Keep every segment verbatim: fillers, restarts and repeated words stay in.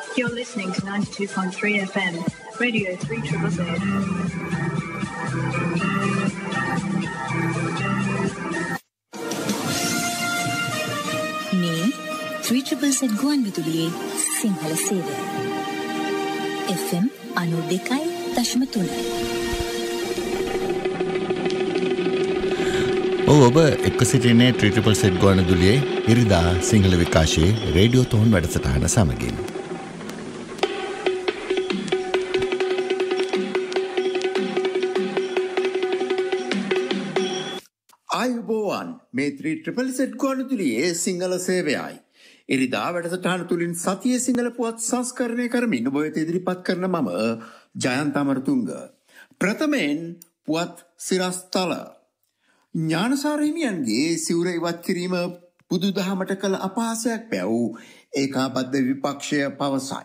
You're listening to ninety-two point three F M, Radio three Z Z. මේ three Z Z ගුවන් විදුලියේ සිංහල සේවය. F M අනූ දෙකයි දශම තුන. ඔබ එක්ක සිටින්නේ three Z Z ගුවන් විදුලියේ ඉරිදා සිංහල විකාශයේ රේඩියෝ තෝන් වැඩසටහන සමගින්. ආයුබෝවන් මේ three Z Z ගුවන් විදුලියේ සිංහල සේවයයි. ඉරිදා වැඩසටහන තුලින් සතියේ සිංහල පුවත් සංස්කරණය කරමින් ඔබ වෙත ඉදිරිපත් කරන මම ජයන්ත අමරතුංග. ප්‍රථමයෙන් පුවත් සිරස්තල. ඥානසාර හිමියන්ගේ සිවුර ඉවත් කිරීම බුදුදහමට කළ අපහාසයක් බැව් ඒකාබද්ධ විපක්ෂය පවසයි.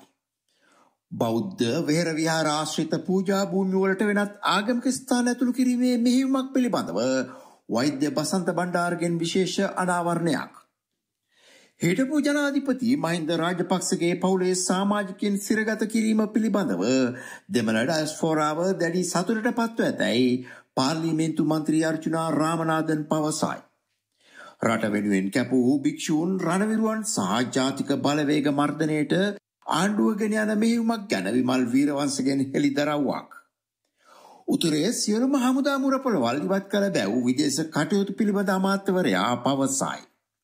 බෞද්ධ වෙහෙර විහාර ආශ්‍රිත පූජා භූමි වලට වෙනත් ආගමික ස්ථාන ඇතුළු කිරීමේ මෙහෙයුමක් පිළිබඳව වෛද්‍ය බසන්ත බණ්ඩාරගෙන් විශේෂ අනාවරණයක්. හිටපු ජනාධිපති මහින්ද රාජපක්ෂගේ පවුලේ සමාජිකයන් සිරගත කිරීම පිළිබඳව දෙමළ ඩයස්පෝරාව දැඩි සතුටට පත්ව ඇතැයි පාර්ලිමේන්තු මන්ත්‍රී අර්චුනා රාමනාදන් පවසයි. රට වෙනුවෙන් කැපූ භික්ෂූන් රණවිරුවන් සහ ජාතික බලවේග මර්ධනයට ආණ්ඩුව ගෙන යන මෙහෙයුමක් ගැන විමල් වීරවංශගෙන් හෙළිදරව්වක්. උතුරේ සියලුම හමුදා මුරපොළවල් ඉවත් කළ බැව් විදේශ කටයුතු පිළිබඳ අමාත්‍යවරයා පවසයි.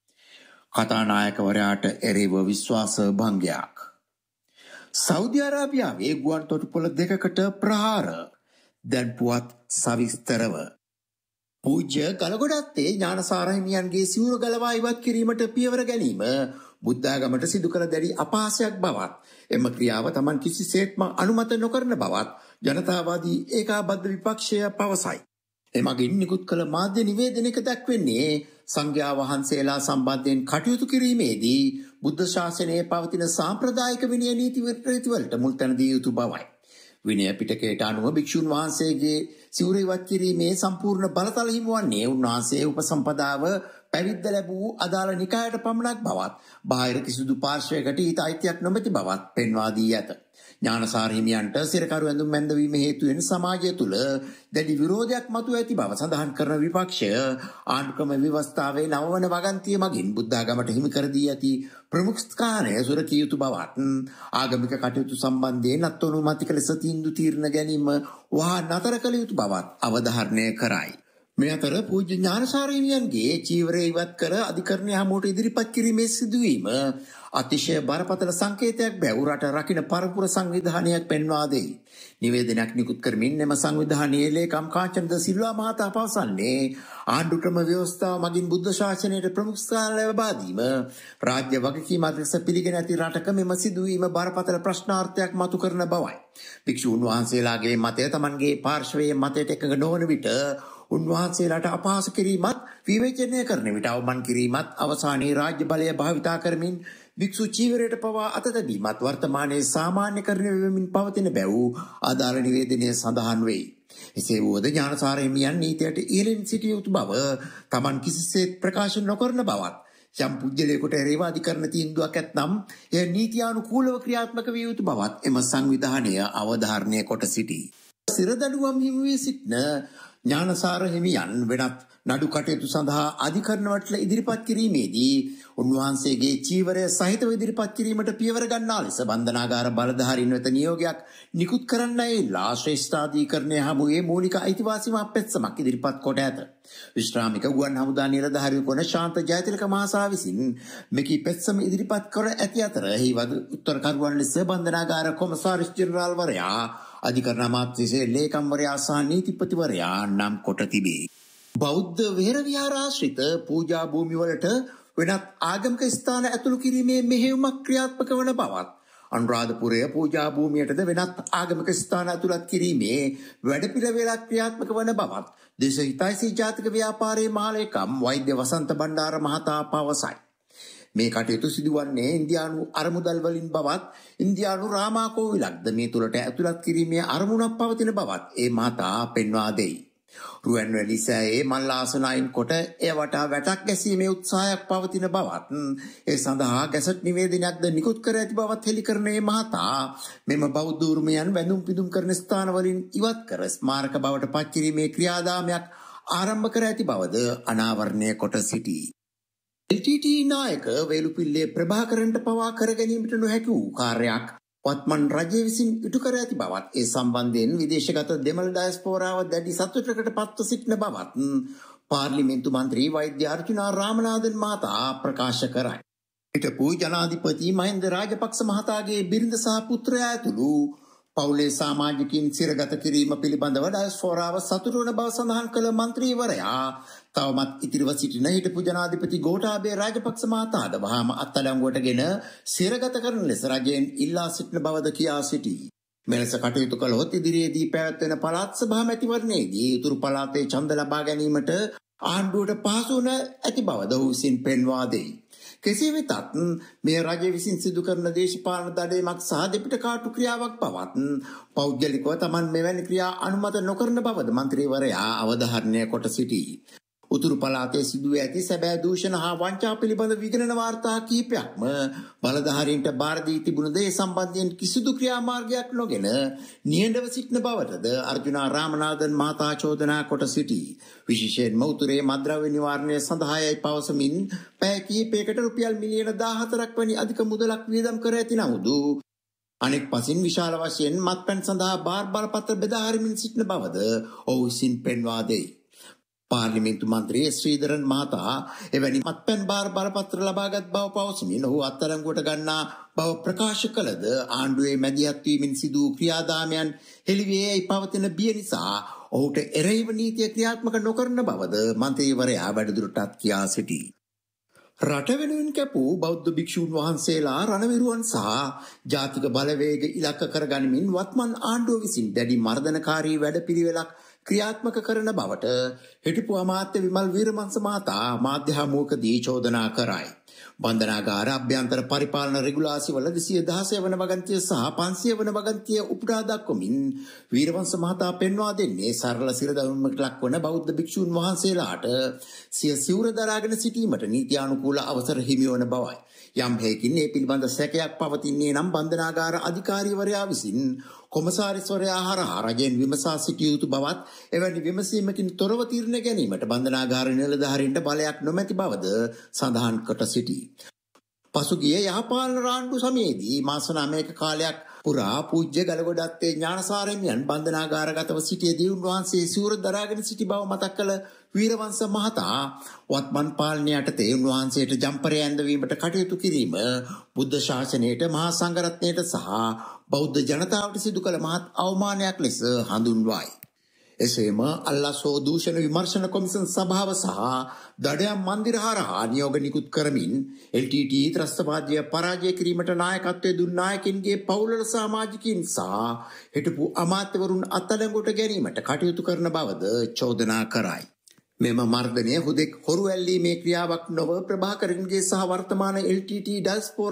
කතානායකවරයාට එරෙහිව විශ්වාස භංගයක්. සෞදි අරාබියාවේ ගුවන් තොටුපොළ දෙකකට ප්‍රහාර. දැන් පුවත් සවිස්තරව. පූජ්‍ය ගලගොඩත්තේ ඥානසාර හිමියන්ගේ සිවුර ගලවා ඉවත් කිරීමට පියවර ගැනීම බුද්ධාගමට සිදු කළ දැඩි අපහාසයක් බවත් එම ක්‍රියාව Taman කිසිසේත්ම අනුමත නොකරන බවත් ජනතාවාදී ඒකාබද්ධ විපක්ෂය පවසයි. එමගින් නිකුත් කළ මාධ්‍ය නිවේදනයක දැක්වෙන්නේ සංඝයා වහන්සේලා සම්බන්ධයෙන් කටයුතු කිරීමේදී බුද්ධ ශාසනයේ පවතින සාම්ප්‍රදායික විනය නීති රීතිවලට මුල් තැන දිය යුතු බවයි. විනය පිටකයට අනුව භික්ෂුන් වහන්සේගේ සිවුර ඉවත් කිරීමේ සම්පූර්ණ බලතල හිමිවන්නේ උන්වහන්සේ උපසම්පදාව පැවිද්ද ලැබූ අදාළ නිකායට පමණක් බවත් බාහිර කිසිදු පාර්ශ්වයකට ඊට අයිතියක් නොමැති බවත් පෙන්වා දී ඇත. ඥානසාර හිමියන්ට සිරකරු ඇඳුම් මැන්දවීම හේතුවෙන් සමාජය තුළ දැඩි විරෝධයක් මතුව ඇති බව සඳහන් කරන විපක්ෂය ආණ්ඩුක්‍රම ව්‍යවස්ථාවේ නවවන වගන්තිය මගින් බුද්ධාගමට හිමි කර දී ඇති ප්‍රමුඛ ස්ථානය සුරකිය යුතු බවත් ආගමික කටයුතු සම්බන්ධයෙන් අත්අනුමතික ලෙස තීන්දුව తీරන ගැනීම වහා නතර කළ යුතු බවත් අවධාරණය කරයි. මේ අතර පූජ්‍ය ඥානසාර හිමියන්ගේ චීවරය ඉවත් කර අධිකරණය හමුවට ඉදිරිපත් කිරීමේ සිදුවීම අතිශය බරපතල සංකේතයක් බැව් රට රකින්න පරපුර සංවිධානයක් පෙන්වා දෙයි. නිවේදනයක් නිකුත් කරමින් එම සංවිධානයේ ලේකම් කාචන්ද සිල්වා මහතා පවසන්නේ ආණ්ඩුක්‍රම ව්‍යවස්ථාව මගින් බුද්ධ ශාසනයට ප්‍රමුඛ ස්ථාන ලබා දීම රාජ්‍ය වගකීමක් ලෙස පිළිගෙන ඇති රටක මෙම සිදුවීම බරපතල ප්‍රශ්නාර්ථයක් මතු කරන බවයි. භික්ෂූන් වහන්සේලාගේ මතය Tamanගේ පාර්ශවයේ මතයට එකඟ නොවන විට උන්වහන්සේලාට අපහාස කිරීමත් විවේචනය කරන විට අවමන් කිරීමත් අවසානයේ රාජ්‍ය බලය භාවිතා කරමින් භික්ෂු චීවරයට පවා අත තැබීමත් වර්තමානයේ සාමාන්‍යකරණය වෙමින් පවතින බැව් අදාළ නිවේදනයේ සඳහන් වෙයි. එසේ වුවද ඥානසාර හිමියන් නීතියට ඉහළින් සිටිය යුතු බව Taman කිසිසේත් ප්‍රකාශ නොකරන බවත් යම් පුජ්‍යලයකට එරෙහිව අධිකරණ තීන්දුවක් ඇතනම් එය නීතියානුකූලව ක්‍රියාත්මක විය යුතු බවත් එම සංවිධානය අවධාරණය කොට සිටී. සිරදඬුවම් හිමි වී සිටින ඥානසාර හිමියන් වෙනත් නඩු කටයුතු සඳහා අධිකරණ වටල ඉදිරිපත් කිරීමේදී උන්වහන්සේගේ චීවරය සහිතව ඉදිරිපත් කිරීමට පියවර ගන්නා ලෙස බන්ධනාගාර බලධාරීන් වෙත නියෝගයක් නිකුත් කරන්නයි ලා ශ්‍රේෂ්ඨාධිකරණය හමුවේ මූලික අයිතිවාසිකම් අපැත්සමක් ඉදිරිපත් කොට ඇත. විශ්‍රාමික ගුවන් හමුදා නිලධාරියෙකු වන ශාන්ත ජයතිලක මහසා විසින් මෙකී පෙත්සම ඉදිරිපත් කර ඇති අතර එහි වද උත්තරකරුවන් ලෙස බන්ධනාගාර කොමසාරිස් ජෙනරාල්වරයා අධිකරණ අමාත්‍යංශයේ ලේකම්වරයා සහ නීතිපතිවරයා නම් කොට තිබේ. බෞද්ධ වෙහෙර විහාර ආශ්‍රිත පූජා භූමි වලට වෙනත් ආගමික ස්ථාන ඇතුළු කිරීමේ මෙහෙයුමක් ක්‍රියාත්මක වන බවත් අනුරාධපුරයේ පූජා භූමියටද වෙනත් ආගමික ස්ථාන ඇතුළත් කිරීමේ වැඩපිළිවෙලක් ක්‍රියාත්මක වන බවත් දේශ හිතයිසී ජාතික ව්‍යාපාරයේ මහලේකම් වෛද්‍ය වසන්ත බණ්ඩාර මහතා පවසයි. මේ කටයුතු සිදුවන්නේ ඉන්දියානු අරමුදල් වලින් බවත් ඉන්දියානු රාමා කෝවිලක්ද මේ තුලට ඇතුළත් කිරීමේ අරමුණක් පවතින බවත් ඒ මහතා පෙන්වා දෙයි. රුවන්වැලි සෑයේ මල්ලාසන අයින් කොට එය වටා වැටක් ගැසීමේ උත්සාහයක් පවතින බවත් ඒ සඳහා ගැසට් නිවේදනයක්ද නිකුත් කර ඇති බවත් හෙළි කරන්නේ මහතා මෙම බෞද්ධ උරුමයන් වැඳුම් පිදුම් කරන ස්ථානවලින් ඉවත් කර ස්මාරක බවට පත් කිරීමේ ක්‍රියාදාමයක් ආරම්භ කර ඇති බවද අනාවරණය කොට සිටී. එල් ටී ටී නායක වේලුපිල්ලේ ප්‍රභාකරන්ට පවා කර ගැනීමට නොහැකි වූ කාර්යයක් වත්මන් රජය විසින් ඉටු කර ඇති බවත් ඒ සම්බන්ධයෙන් විදේශගත දෙමළ ඩයස්පෝරාව දැඩි සතුටකට පත්ව සිටින බවත් පාර්ලිමේන්තු මන්ත්‍රී වෛද්‍ය අර්ජුනා රාමනාදන් මහතා ප්‍රකාශ කරයි. හිටපු ජනාධිපති මහින්ද රාජපක්ෂ මහතාගේ බිරිඳ සහ පුත්‍රයා ඇතුළු පවුලේ සමාජිකින් සිරගත කිරීම පිළිබඳව ඩයස්පෝරාව සතුටු වන බව සඳහන් කළ මන්ත්‍රීවරයා තවමත් ඉතිරිව සිටින හිටපු ජනාධිපති ගෝඨාභය රාජපක්ෂ මහතාද වහාම අත්අඩංගුවටගෙන සිරගත කරන ලෙස රජයෙන් ඉල්ලා සිටින බවද කියා සිටී. මෙලෙස කටයුතු කළොත් ඉදිරියේදී පැවැත්වෙන පළාත් සභා මැතිවරණයේදී උතුරු පළාතේ ඡන්ද ලබා ගැනීමට ආණ්ඩුවට පහසු වන ඇති බවද ඔහු විසින් පෙන්වා දෙයි. කෙසේ වෙතත් මේ රජය විසින් සිදු කරන දේශපාලන දඩයමක් සහ දෙපිට කාටු ක්‍රියාවක් බවත් පෞද්ගලිකව තමන් මෙවැනි ක්‍රියා අනුමත නොකරන බවද මන්ත්‍රීවරයා අවධාරණය කොට සිටී. උතුරු පළාතේ සිදුව ඇති සැබෑ දූෂණ හා වංචා පිළිබඳ විගණන වාර්තා කිහිපයක්ම බලධාරීන්ට බාර දී තිබුණද ඒ සම්බන්ධයෙන් කිසිදු ක්‍රියාමාර්ගයක් නොගෙන නිහඬව සිටින බවටද අර්ජුනා රාමනාදන් මහතා චෝදනා කොට සිටී. විශේෂයෙන්ම උතුරේ මද්ද්‍රව්‍ය නිවාරණය සඳහායි පවසමින් පැය කිහිපයකට රුපියල් මිලියන දාහතරක් වැනි අධික මුදලක් වියදම් කර ඇති නමුදු අනෙක් පසින් විශාල වශයෙන් මත්පැන් සඳහා බාර් බලපත්‍ර බෙදා හරිමින් සිටින බවද ඔහු විසින් පෙන්වා දෙයි. පාර්ලිමේන්තු මන්ත්‍රී ශ්‍රීධරන් මහතා එවැනි මත්පැන් බාර් බලපත්‍ර ලබාගත් බව පවසමින් ඔහු අත්අඩංගුවට ගන්නා බව ප්‍රකාශ කළද ආණ්ඩුවේ මැදිහත් වීමෙන් සිදු ක්‍රියාදාමයන් හෙළිවේයි පවතින බිය නිසා ඔහුට එරෙහිව නීතිය ක්‍රියාත්මක නොකරන බවද මන්ත්‍රීවරයා වැඩිදුරටත් කියා සිටී. රට වෙනුවෙන් කැපූ බෞද්ධ භික්ෂූන් වහන්සේලා රණවිරුවන් සහ ජාතික බලවේග ඉලක්ක කරගනිමින් වත්මන් ආණ්ඩුව විසින් දැඩි මර්ධනකාරී වැඩපිළිවෙලක් ක්‍රියාත්මක කරන බවට හිටපු අමාත්‍ය විමල් වීරවංශ මහතා මාධ්‍ය හමුවකදී චෝදනා කරයි. බන්ධනාගාර අභ්‍යන්තර පරිපාලන රෙගුලාසි වල දෙසිය දහසය වන වගන්තිය සහ පන්සිය වන වගන්තිය උපුටා දක්වමින් වීරවංශ මහතා පෙන්වා දෙන්නේ සරල සිරදැවීමකට ලක්වන බෞද්ධ භික්ෂූන් වහන්සේලාට සිය සිවුර දරාගෙන සිටීමට නීතියානුකූල අවසර හිමි වන බවයි. යම් හේකින් මේ පිළිබඳ සැකයක් පවතින්නේ නම් බන්ධනාගාර අධිකාරීවරයා විසින් කොමසාරිස්වරයා හරහා රජයෙන් විමසා සිටිය යුතු බවත් එවැනි විමසීමකින් තොරව තීරණ ගැනීමට බන්ධනාගාර නිලධාරීන්ට බලයක් නොමැති බවද සඳහන් කොට සිටී. පසුගිය යහපාලන රාණ්ඩු සමයේදී මාස නවයක කාලයක් පුරා පූජ්‍ය ගලගොඩත්තේ ඥානසාරණියන් බන්ධනාගාරගතව සිටියදී උන්වහන්සේ සිවුර දරාගෙන සිටි බව මතක් කළ වීරවංශ මහතා වත්මන් පාලනය යටතේ උන්වහන්සේට ජම්පරය ඇඳවීමට කටයුතු කිරීම බුද්ධ ශාසනයට මහා සංඝරත්නයට සහ බෞද්ධ ජනතාවට සිදු කළ මහත් අවමානයක් ලෙස හඳුන්වයි. එසේම අල්ලාසෝ දූෂණ විමර්ශන කොමිසම් සභාව සහ දඩයම් මන්දිර හරහා නියෝග නිකුත් කරමින් එල් ටී ටී ත්‍රස්තවාදය පරාජය කිරීමට නායකත්වයේ දුන් නායකින්ගේ පවුලල සමාජිකින් සහ හිටපු අමාත්‍යවරුන් අත්අඩංගුවට ගැනීමට කටයුතු කරන බවද චෝදනා කරයි. මෙම මර්ධනය හුදෙක් හොරු ඇල්ලීමේ ක්‍රියාවක් නොව ප්‍රභාකරන්ගේ සහ වර්තමාන එල් ටී ටී ඩයස්පෝරා